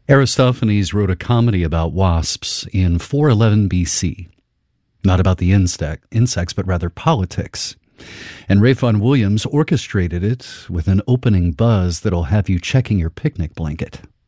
Aristophanes wrote a comedy about wasps in 411 BC. Not about the insects, but rather politics. And Ralph Vaughan Williams orchestrated it with an opening buzz that'll have you checking your picnic blanket.